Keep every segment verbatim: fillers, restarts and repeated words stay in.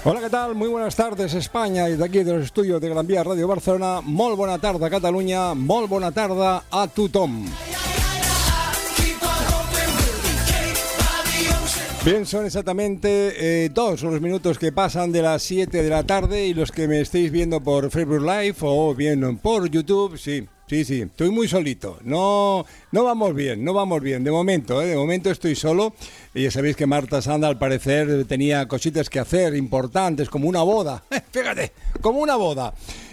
Hola, ¿qué tal? Muy buenas tardes, España, y de aquí de los estudios de Gran Vía Radio Barcelona. Molt bona tarda, Catalunya. Molt bona tarda a tothom. Bien, son exactamente eh, dos los minutos que pasan de las siete de la tarde, y los que me estéis viendo por Facebook Live o bien por YouTube, sí, sí, sí, estoy muy solito. No, no vamos bien, no vamos bien, de momento, ¿eh? De momento estoy solo. Y ya sabéis que Marta Sanz, al parecer, tenía cositas que hacer importantes, como una boda. Fíjate, como una boda.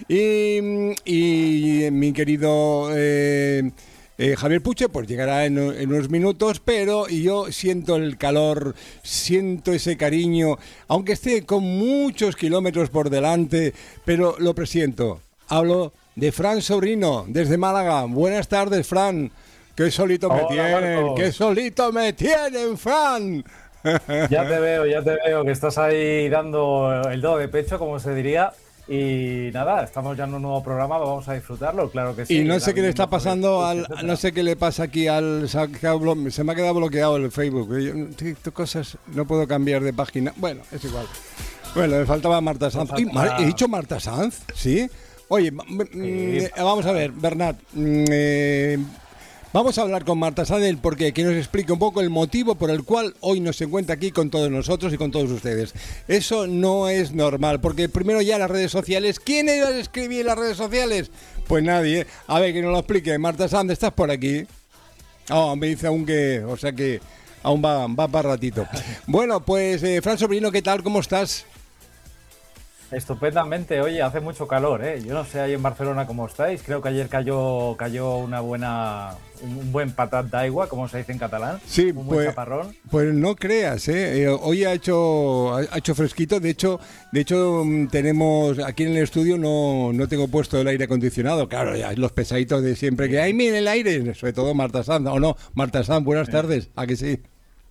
Y, y mi querido... Eh, Eh, Javier Puche pues llegará en, en unos minutos, pero yo siento el calor, siento ese cariño, aunque esté con muchos kilómetros por delante, pero lo presiento. Hablo de Fran Sobrino, desde Málaga. Buenas tardes, Fran. Qué solito me Hola, tienen, Marcos. qué solito me tienen, Fran. Ya te veo, ya te veo que estás ahí dando el do de pecho, como se diría. Y nada, estamos ya en un nuevo programa, vamos a disfrutarlo, claro que sí. Y no sé Ahora qué le está mismo, pasando pues, al, etcétera. no sé qué le pasa aquí al, se ha quedado blo- se me ha quedado bloqueado el Facebook. Yo, tío, cosas, no puedo cambiar de página. Bueno, es igual. Bueno, me faltaba Marta Sanz. Uy, Mar- ¿he dicho Marta Sanz? ¿Sí? Oye, m- m- Sí. eh, vamos a ver, Bernat. mm, eh, Vamos a hablar con Marta Sanz del porqué, que nos explique un poco el motivo por el cual hoy nos encuentra aquí con todos nosotros y con todos ustedes. Eso no es normal, porque primero ya las redes sociales, ¿quién iba a escribir en las redes sociales? Pues nadie, ¿eh? A ver, que nos lo explique. Marta Sanz, ¿estás por aquí? Oh, me dice aún que, o sea que aún va, va para ratito. Bueno, pues eh, Fran Sobrino, ¿qué tal? ¿Cómo estás? Estupendamente, oye, hace mucho calor, ¿eh? Yo no sé ahí en Barcelona cómo estáis, creo que ayer cayó cayó una buena, un un buen patat d'aigua, como se dice en catalán, Sí, un buen pues, chaparrón. pues no creas, ¿eh? Eh, hoy ha hecho ha hecho fresquito. De hecho, de hecho mm, tenemos aquí en el estudio, no, no tengo puesto el aire acondicionado. Claro, ya los pesaditos de siempre que hay miren el aire, sobre todo Marta Sanz. ¿O no? Marta Sanz, buenas tardes. ¿A que sí?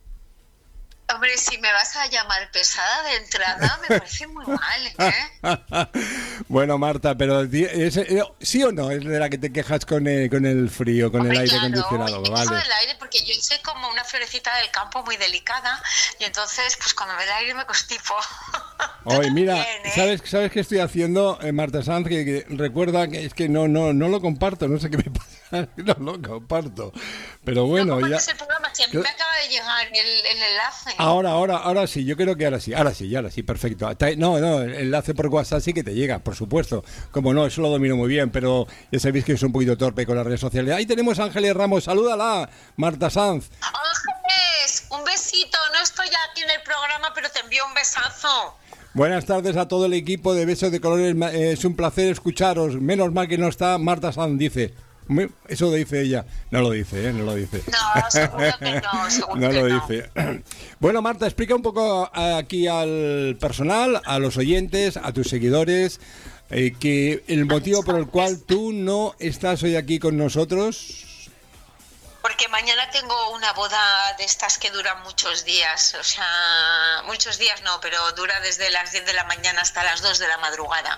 Hombre, si me vas a llamar pesada de entrada, me parece muy mal, ¿eh? Bueno, Marta, pero di- es- eh, ¿sí o no es de la que te quejas con el, con el frío, con Hombre, el aire claro, acondicionado? y me quejo Vale. del aire porque yo soy como una florecita del campo muy delicada y entonces, pues cuando me da aire me constipo. Tú Oye, mira, también, ¿eh? ¿sabes, ¿sabes qué estoy haciendo, eh, Marta Sanz? Que, que recuerda que es que no, no, no lo comparto, no sé qué me pasa, no lo comparto. Pero bueno, no ya... compartes el programa, si a mí me acaba de llegar el, el enlace. Ahora, ahora, ahora sí, yo creo que ahora sí, ahora sí, ahora sí, perfecto. Hasta- No, no, el enlace por WhatsApp sí que te llega, por supuesto. Como no, eso lo domino muy bien, pero ya sabéis que soy un poquito torpe con las redes sociales. Ahí tenemos a Ángeles Ramos, salúdala, Marta Sanz. Ángeles, un besito, no estoy aquí en el programa, pero te envío un besazo. Buenas tardes a todo el equipo de Besos de Colores, ma- eh, es un placer escucharos. Menos mal que no está Marta Sanz, dice. Me- Eso lo dice ella. No lo dice, ¿eh? No lo dice. No, seguro que no, seguro No que lo no. dice. Bueno, Marta, explica un poco aquí al personal, a los oyentes, a tus seguidores, eh, que el motivo por el cual tú no estás hoy aquí con nosotros. Porque mañana tengo una boda de estas que duran muchos días, o sea, muchos días no, pero dura desde las diez de la mañana hasta las dos de la madrugada.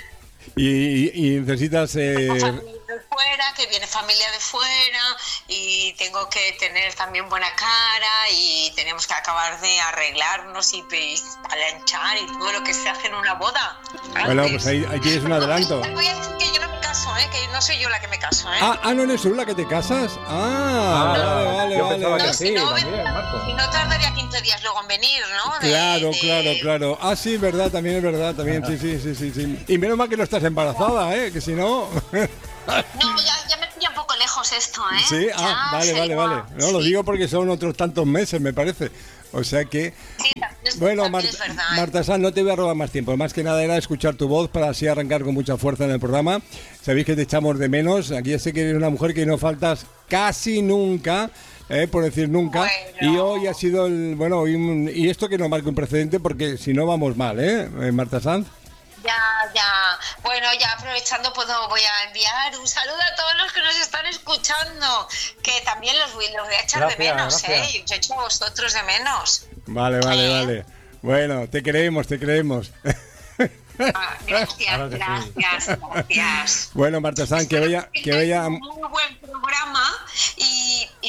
Y, y- y necesitas... eh, Familia de fuera, que viene familia de fuera y tengo que tener también buena cara y tenemos que acabar de arreglarnos y pe- planchar y todo lo que se hace en una boda. Bueno, Antes. pues ahí, ahí tienes un adelanto. Voy a decir que yo no me caso, ¿eh? Que no soy yo la que me caso, ¿eh? Ah, ah, ¿no eres tú la que te casas? Ah, vale, vale, yo vale. pensaba vale. que sí, no, también, ven- Marco. si no tardaría quince días luego en venir, ¿no? De- Claro, de- claro, claro. Ah, sí, verdad, también es verdad, también, sí, sí, sí, sí, sí. Y menos mal que no estás embarazada, ¿eh? Que si no... No, ya, ya me pilla un poco lejos esto, ¿eh? Sí, ah, Ya vale, vale, sería- vale. No, lo sí, digo porque son otros tantos meses, me parece. O sea que... sí, también es- Bueno, también Marta, es verdad, ¿eh? Marta Sanz, no te voy a robar más tiempo. Más que nada era escuchar tu voz para así arrancar con mucha fuerza en el programa. Sabéis que te echamos de menos. Aquí ya sé que eres una mujer que no faltas casi nunca, eh, por decir nunca. Bueno. Y hoy ha sido el... Bueno, hoy un- y esto que no marque un precedente porque si no vamos mal, ¿eh? Eh, Marta Sanz. Ya, ya. Bueno, ya aprovechando, pues voy a enviar un saludo a todos los que nos están escuchando, que también los voy, los voy a echar de Gracias, menos, gracias. ¿eh? Yo echo a vosotros de menos. Vale, vale, Eh. vale. Bueno, te creemos, te creemos. Ah, gracias, Claro que sí. gracias, gracias. Bueno, Marta Sanz, que vaya... Que Tengáis vaya... un muy buen programa y, y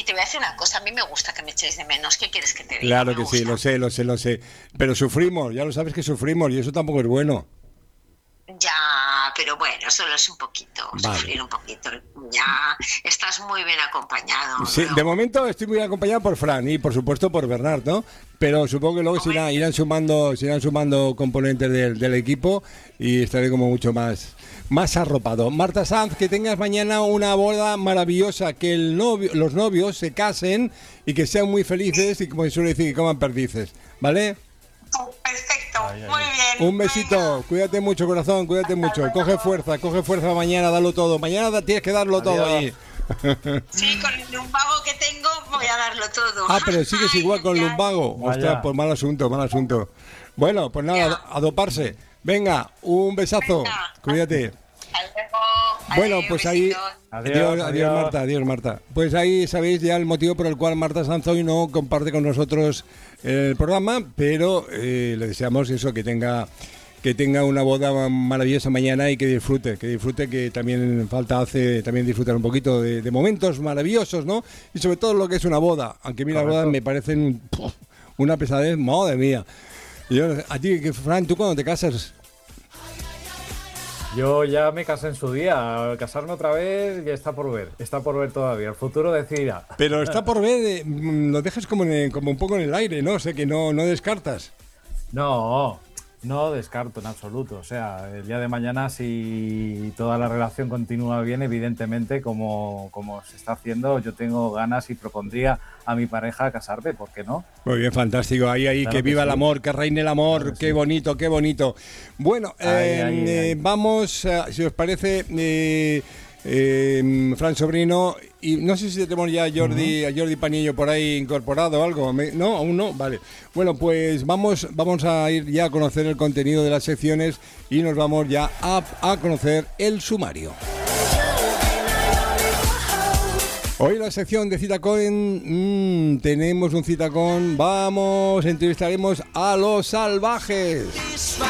te voy a decir una cosa, a mí me gusta que me echéis de menos. ¿Qué quieres que te diga? Claro Me que gusta. sí, lo sé, lo sé, lo sé. Pero sufrimos, ya lo sabes que sufrimos y eso tampoco es bueno. Ya, pero bueno, solo es un poquito, Vale. sufrir un poquito. Ya estás muy bien acompañado. Sí, luego. de momento estoy muy acompañado por Fran y por supuesto por Bernard, ¿no? Pero supongo que luego se irán, irán sumando, se irán sumando componentes del, del equipo y estaré como mucho más, más arropado. Marta Sanz, que tengas mañana una boda maravillosa, que el novio, los novios se casen y que sean muy felices y como se suele decir, que coman perdices, ¿vale? Perfecto, Ay, ay, muy ay. bien. Un besito, cuídate mucho, corazón, cuídate mucho. Coge fuerza, coge fuerza mañana, dalo todo. Mañana da- tienes que darlo todo ahí. Sí, con el lumbago que tengo voy a darlo todo. Ah, pero sigues Ay, igual con ay, ay. lumbago. Vaya. Ostras, pues mal asunto, mal asunto. Bueno, pues nada, Ya. a doparse. Venga, un besazo. Venga. Cuídate. Hasta luego. Bueno, Adiós, pues ahí. besitos. Adiós, Adiós, adiós, adiós. Marta, adiós, Marta. Pues ahí sabéis ya el motivo por el cual Marta Sanz hoy no comparte con nosotros el programa, pero eh, le deseamos eso, que tenga que tenga una boda maravillosa mañana y que disfrute, que disfrute, que también falta hace también disfrutar un poquito de, de momentos maravillosos, ¿no? Y sobre todo lo que es una boda, aunque mira, las Correcto. bodas me parecen ¡puf! Una pesadez, madre mía. Yo, a ti, que Fran, ¿tú cuando te casas? Yo ya me casé en su día. Al casarme otra vez ya está por ver. Está por ver todavía. El futuro decidirá. Pero está por ver, eh, mm, lo dejas como, en el- como un poco en el aire, ¿no? O sea que no, no descartas. No, no descarto en absoluto. O sea, el día de mañana, si toda la relación continúa bien, evidentemente, como, como se está haciendo, yo tengo ganas y propondría a mi pareja casarme, ¿por qué no? Muy bien, fantástico. Ahí, ahí, Claro que que viva el sí. amor, que reine el amor. Claro que Qué sí. bonito, qué bonito. Bueno, Ahí, eh, ahí, eh, ahí. vamos, eh, si os parece, eh, eh, Fran Sobrino, y no sé si tenemos ya a Jordi, a Jordi Panillo por ahí incorporado o algo. Me- no, aún no, vale. Bueno, pues vamos, vamos a ir ya a conocer el contenido de las secciones y nos vamos ya a, a conocer el sumario. Hoy en la sección de Citacón mmm, tenemos un Citacón, vamos, entrevistaremos a los salvajes.